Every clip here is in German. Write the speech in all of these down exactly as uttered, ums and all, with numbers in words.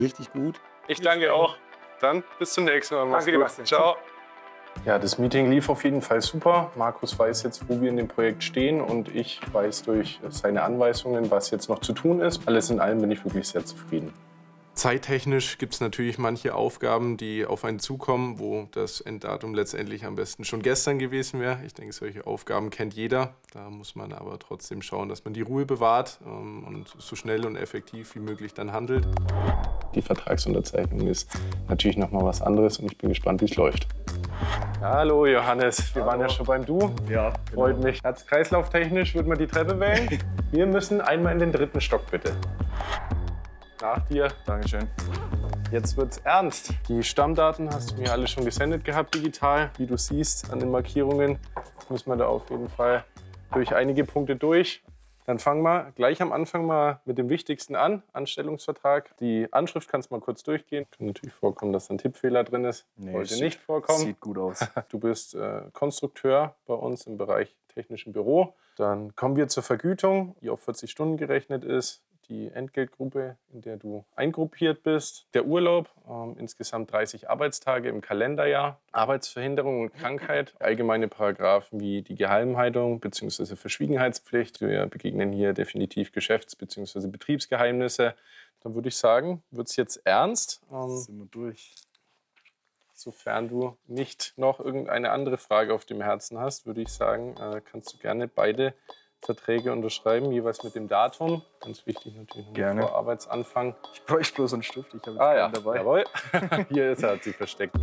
Richtig gut. Ich danke auch. Dann bis zum nächsten Mal. Danke, Sebastian. Ciao. Ja, das Meeting lief auf jeden Fall super. Markus weiß jetzt, wo wir in dem Projekt stehen und ich weiß durch seine Anweisungen, was jetzt noch zu tun ist. Alles in allem bin ich wirklich sehr zufrieden. Zeittechnisch gibt es natürlich manche Aufgaben, die auf einen zukommen, wo das Enddatum letztendlich am besten schon gestern gewesen wäre. Ich denke, solche Aufgaben kennt jeder. Da muss man aber trotzdem schauen, dass man die Ruhe bewahrt ähm, und so schnell und effektiv wie möglich dann handelt. Die Vertragsunterzeichnung ist natürlich noch mal was anderes und ich bin gespannt, wie es läuft. Hallo Johannes, wir Hallo. waren ja schon beim Du. Ja, Freut mich. Herz-Kreislauf-technisch würde man die Treppe wählen. Wir müssen einmal in den dritten Stock, bitte. Nach dir. Dankeschön. Jetzt wird's ernst. Die Stammdaten hast du mir alle schon gesendet gehabt digital. Wie du siehst an den Markierungen müssen wir da auf jeden Fall durch einige Punkte durch. Dann fangen wir gleich am Anfang mal mit dem Wichtigsten an, Anstellungsvertrag. Die Anschrift kannst du mal kurz durchgehen. Kann natürlich vorkommen, dass da ein Tippfehler drin ist. Nee, Sollte sieht- nicht vorkommen. Sieht gut aus. Du bist äh, Konstrukteur bei uns im Bereich technischen Büro. Dann kommen wir zur Vergütung, die auf vierzig Stunden gerechnet ist. Die Entgeltgruppe, in der du eingruppiert bist. Der Urlaub, ähm, insgesamt dreißig Arbeitstage im Kalenderjahr. Arbeitsverhinderung und Krankheit. Allgemeine Paragraphen wie die Geheimhaltung bzw. Verschwiegenheitspflicht. Wir begegnen hier definitiv Geschäfts- bzw. Betriebsgeheimnisse. Dann würde ich sagen, wird es jetzt ernst. Ähm, Sind wir durch. Sofern du nicht noch irgendeine andere Frage auf dem Herzen hast, würde ich sagen, äh, kannst du gerne beide Verträge unterschreiben, jeweils mit dem Datum. Ganz wichtig natürlich noch Gerne. vor Arbeitsanfang. Ich bräuchte bloß einen Stift. Ich habe jetzt Ah ja, keinen dabei. jawohl. Hier ist er, hat sie versteckt.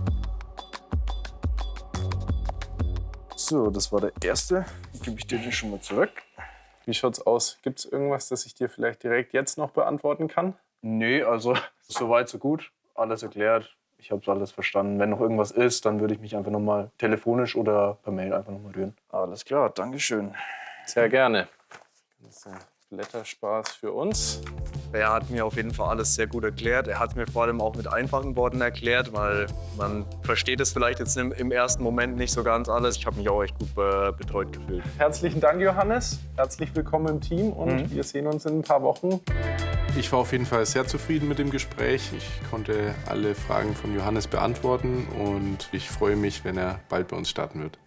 So, das war der erste. Dann gebe ich dir den schon mal zurück. Wie schaut's aus? Gibt es irgendwas, das ich dir vielleicht direkt jetzt noch beantworten kann? Nee, also so weit, so gut. Alles erklärt. Ich habe alles verstanden. Wenn noch irgendwas ist, dann würde ich mich einfach noch mal telefonisch oder per Mail einfach noch mal rühren. Alles klar, Dankeschön. Sehr gerne. Das ist ein Blätterspaß für uns. Er hat mir auf jeden Fall alles sehr gut erklärt. Er hat mir vor allem auch mit einfachen Worten erklärt, weil man versteht es vielleicht jetzt im, im ersten Moment nicht so ganz alles. Ich habe mich auch echt gut be betreut gefühlt. Herzlichen Dank, Johannes. Herzlich willkommen im Team und Mhm. wir sehen uns in ein paar Wochen. Ich war auf jeden Fall sehr zufrieden mit dem Gespräch. Ich konnte alle Fragen von Johannes beantworten und ich freue mich, wenn er bald bei uns starten wird.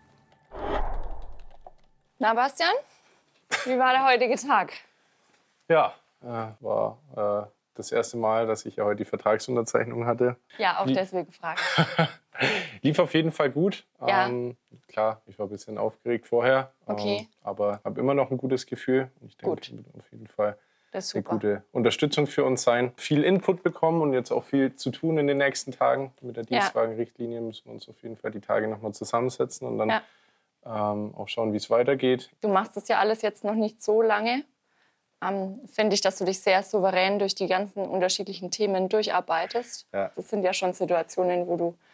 Na, Bastian, wie war der heutige Tag? Ja, äh, war äh, das erste Mal, dass ich ja heute die Vertragsunterzeichnung hatte. Ja, auch Wie- deswegen gefragt. Lief auf jeden Fall gut. Ja. Ähm, klar, ich war ein bisschen aufgeregt vorher, Okay. ähm, aber habe immer noch ein gutes Gefühl. Ich denke, Gut. es wird auf jeden Fall Das ist eine super. gute Unterstützung für uns sein. Viel Input bekommen und jetzt auch viel zu tun in den nächsten Tagen. Mit der Ja. Dienstwagenrichtlinie müssen wir uns auf jeden Fall die Tage nochmal zusammensetzen und dann Ja. ähm, auch schauen, wie es weitergeht. Du machst das ja alles jetzt noch nicht so lange. Ähm, Finde ich, dass du dich sehr souverän durch die ganzen unterschiedlichen Themen durcharbeitest. Ja. Das sind ja schon Situationen, wo du